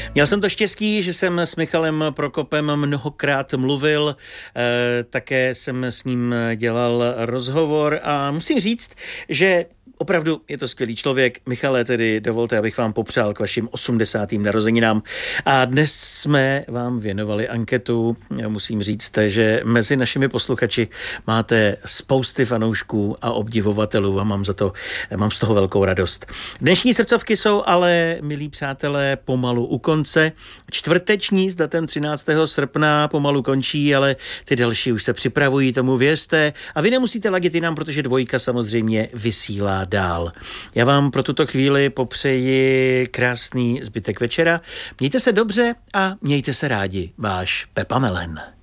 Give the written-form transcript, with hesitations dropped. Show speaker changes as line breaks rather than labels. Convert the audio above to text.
Měl jsem to štěstí, že jsem s Michalem Prokopem mnohokrát mluvil, také jsem s ním dělal rozhovor a musím říct, že opravdu je to skvělý člověk. Michale, tedy dovolte, abych vám popřál k vašim 80. narozeninám. A dnes jsme vám věnovali anketu. Já musím říct, že mezi našimi posluchači máte spousty fanoušků a obdivovatelů a mám z toho velkou radost. Dnešní srdcovky jsou ale, milí přátelé, pomalu u konce. Čtvrteční s datem 13. srpna pomalu končí, ale ty další už se připravují, tomu věřte. A vy nemusíte ladit jinam, protože dvojka samozřejmě vysílá dál. Já vám pro tuto chvíli popřeji krásný zbytek večera. Mějte se dobře a mějte se rádi. Váš Pepa Melen.